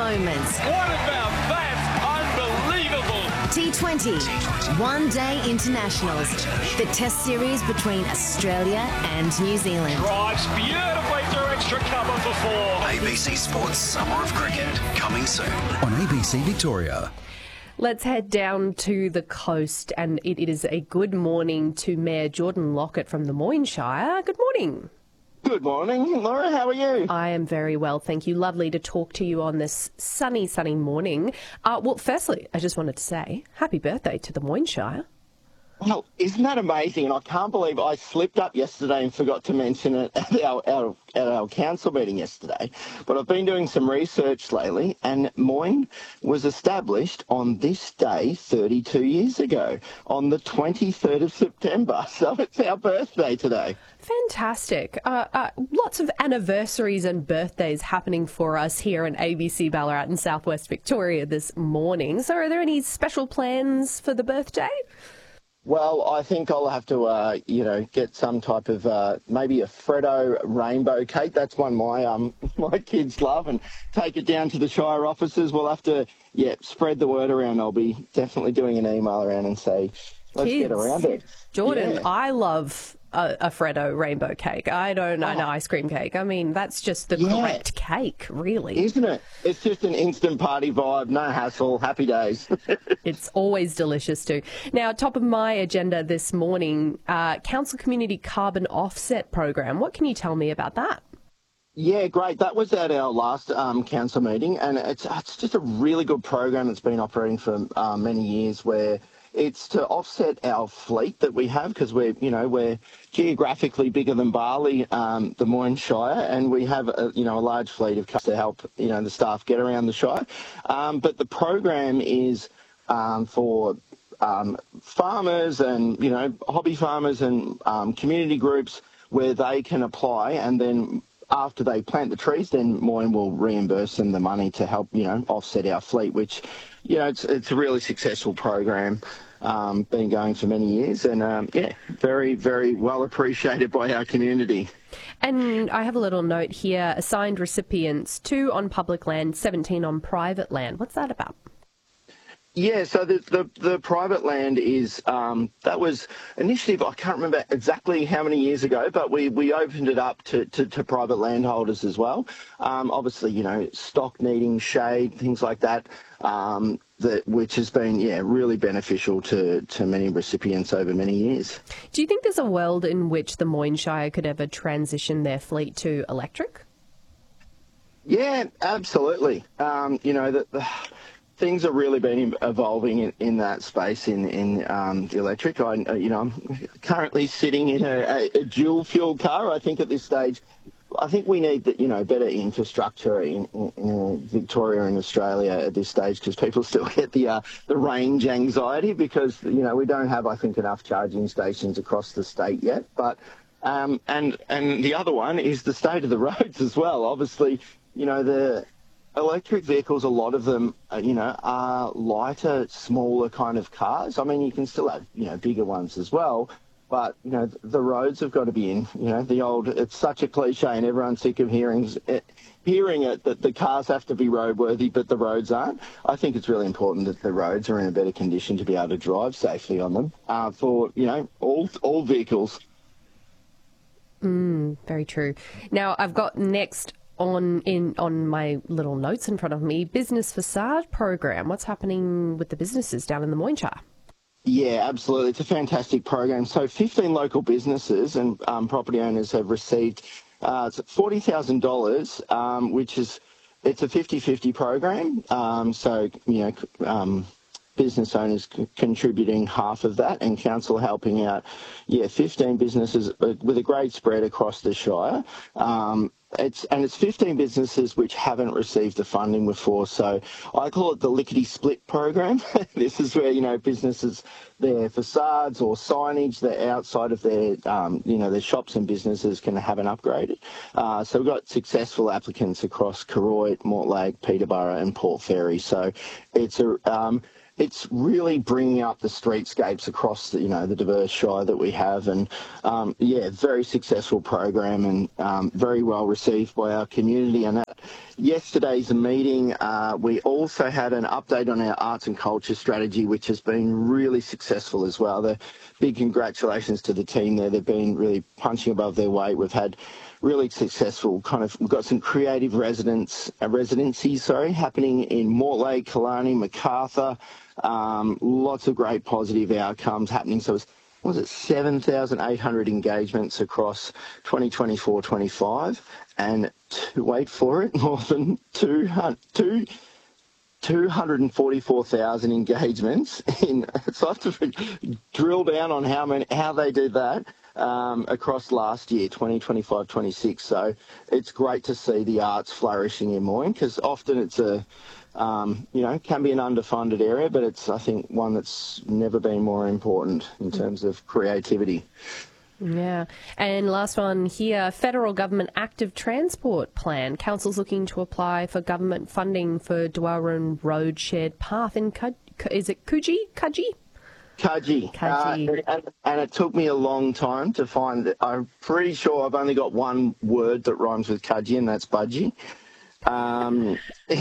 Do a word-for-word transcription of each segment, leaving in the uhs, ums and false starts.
moments. What about that? Unbelievable. T twenty, One Day Internationals, the test series between Australia and New Zealand. Drives beautifully through extra cover for four. A B C Sports Summer of Cricket, coming soon on A B C Victoria. Let's head down to the coast, and it, it is a good morning to Mayor Jordan Lockett from the Moyne Shire. Good morning. Good morning, Laura. How are you? I am very well, thank you. Lovely to talk to you on this sunny, sunny morning. Uh, well, firstly, I just wanted to say happy birthday to the Moyne Shire. Well, isn't that amazing? And I can't believe I slipped up yesterday and forgot to mention it at our, our, at our council meeting yesterday. But I've been doing some research lately, and Moyne was established on this day thirty-two years ago, on the twenty-third of September. So it's our birthday today. Fantastic. Uh, uh, lots of anniversaries and birthdays happening for us here in A B C Ballarat in Southwest Victoria this morning. So are there any special plans for the birthday? Well, I think I'll have to, uh, you know, get some type of uh, maybe a Freddo rainbow cake. That's one my um my kids love, and take it down to the Shire offices. We'll have to, yeah, spread the word around. I'll be definitely doing an email around and say, let's Kids. get around it. Jordan, Yeah. I love a, a Freddo rainbow cake. I don't know an Oh. ice cream cake. I mean, that's just the Yeah. correct cake, really. Isn't it? It's just an instant party vibe, no hassle, happy days. It's always delicious too. Now, top of my agenda this morning, uh, Council Community Carbon Offset Program. What can you tell me about that? Yeah, great. That was at our last um, council meeting, and it's it's just a really good program that's been operating for uh, many years, where it's to offset our fleet that we have, because we're, you know, we're geographically bigger than Bali, um, the Moyne Shire, and we have, a, you know, a large fleet of cars to help, you know, the staff get around the Shire. Um, but the program is um, for um, farmers and, you know, hobby farmers and um, community groups, where they can apply, and then after they plant the trees, then Moyne will reimburse them the money to help, you know, offset our fleet, which, you know, it's it's a really successful program, um, been going for many years, and um, yeah, very, very well appreciated by our community. And I have a little note here, assigned recipients, two on public land, seventeen on private land. What's that about? Yeah, so the, the, the private land is, um, that was initiative, I can't remember exactly how many years ago, but we, we opened it up to, to, to private landholders as well. Um, obviously, you know, stock needing shade, things like that, um, that which has been, yeah, really beneficial to, to many recipients over many years. Do you think there's a world in which the Moyne Shire could ever transition their fleet to electric? Yeah, absolutely. Um, you know, the, the things have really been evolving in, in that space in in um, the electric. I, you know, I'm currently sitting in a, a, a dual fuel car. I think at this stage, I think we need you know better infrastructure in, in, in Victoria and Australia at this stage, because people still get the uh, the range anxiety, because you know we don't have, I think, enough charging stations across the state yet. But um, and and the other one is the state of the roads as well. Obviously, you know the electric vehicles, a lot of them, uh, you know, are lighter, smaller kind of cars. I mean, you can still have, you know, bigger ones as well, but, you know, the roads have got to be in, you know, the old, it's such a cliche and everyone's sick of hearing it, hearing it that the cars have to be roadworthy, but the roads aren't. I think it's really important that the roads are in a better condition to be able to drive safely on them uh, for, you know, all all vehicles. Mm, very true. Now, I've got next on in on my little notes in front of me, business facade program. What's happening with the businesses down in the Moyne Shire? Yeah, absolutely. It's a fantastic program. So fifteen local businesses and um, property owners have received uh, forty thousand dollars, um, which is, it's a fifty-fifty program. Um, so, you know, um, business owners c- contributing half of that, and council helping out, yeah, fifteen businesses uh, with a great spread across the Shire. Um, It's and it's fifteen businesses which haven't received the funding before, so I call it the lickety split program. This is where, you know, businesses, their facades or signage, the outside of their um, you know their shops and businesses can have an upgraded. Uh, so we've got successful applicants across Koroit, Mortlake, Peterborough, and Port Fairy. So it's a um, it's really bringing up the streetscapes across the, you know, the diverse Shire that we have, and um, yeah, very successful program, and um, very well received by our community. And that yesterday's meeting, uh, we also had an update on our arts and culture strategy, which has been really successful as well. The big congratulations to the team there. They've been really punching above their weight. We've had really successful kind of, we've got some creative residents, uh, residencies, sorry, happening in Mortlake, Killarney, Macarthur. Um, lots of great positive outcomes happening. So it's, was it seven thousand eight hundred engagements across twenty twenty-four twenty-five, and to, wait for it, more than two hundred forty-four thousand engagements in, so I have to drill down on how many, how they did that um, across last year, twenty twenty-five twenty-six. So it's great to see the arts flourishing in Moyne, because often it's a, Um, you know, can be an underfunded area, but it's, I think, one that's never been more important in terms of creativity. Yeah. And last one here, federal government active transport plan. Council's looking to apply for government funding for Dwarren Road Shared Path in, Cud- is it Coogee? Cudgee? Cudgee. Cudgee. Uh, and, and it took me a long time to find it. I'm pretty sure I've only got one word that rhymes with Cudgee, and that's budgie. Um,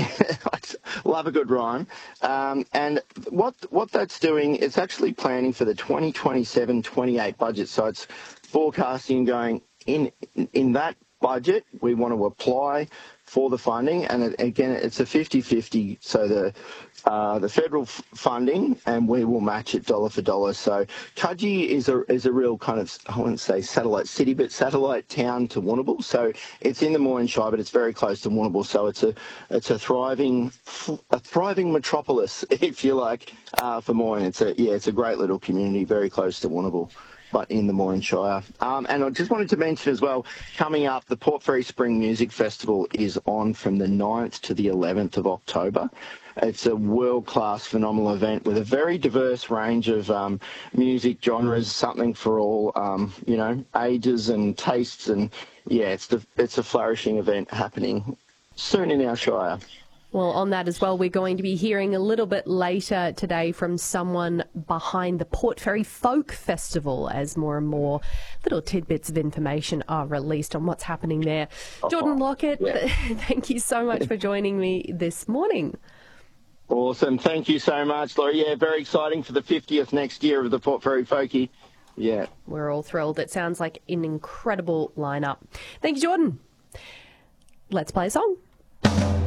love a good rhyme. Um, and what what that's doing, it's actually planning for the twenty twenty-seven twenty-eight budget. So it's forecasting going in in that budget. We want to apply for the funding, and it, again, it's a fifty-fifty. So the uh, the federal f- funding, and we will match it dollar for dollar. So Cudgee is a is a real kind of, I wouldn't say satellite city, but satellite town to Warrnambool. So it's in the Moyne Shire, but it's very close to Warrnambool. So it's a it's a thriving a thriving metropolis, if you like, uh, for Moyne. It's a yeah, it's a great little community, very close to Warrnambool, but in the Moyne Shire. Um, and I just wanted to mention as well, coming up, the Port Fairy Spring Music Festival is on from the ninth to the eleventh of October. It's a world-class, phenomenal event with a very diverse range of um, music genres, something for all, um, you know, ages and tastes. And, yeah, it's, the, it's a flourishing event happening soon in our Shire. Well, on that as well, we're going to be hearing a little bit later today from someone behind the Port Fairy Folk Festival, as more and more little tidbits of information are released on what's happening there. Oh, Jordan Lockett, yeah. Thank you so much for joining me this morning. Awesome. Thank you so much, Laurie. Yeah, very exciting for the fiftieth next year of the Port Fairy Folkie. Yeah. We're all thrilled. It sounds like an incredible lineup. Thank you, Jordan. Let's play a song.